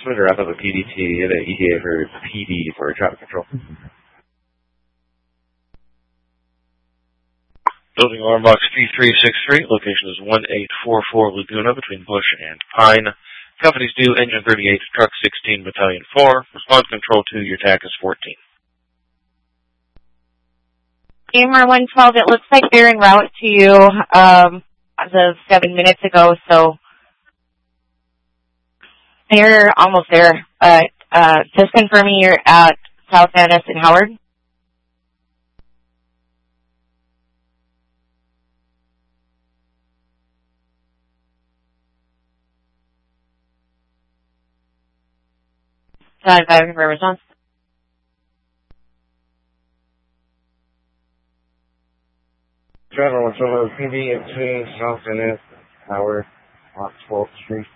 Just to wrap up a PDT, you have an ETA for PD for traffic control. Building alarm box P363, location is 1844 Laguna between Bush and Pine. Companies due, engine 38, truck 16, battalion 4. Response control 2, your TAC is 14. AMR 112, it looks like they're en route to you as of 7 minutes ago, so they're almost there. Just confirming you're at South Annis and Howard. Driving for response. Driver 112, PD between South Annis, Howard, off 12th Street.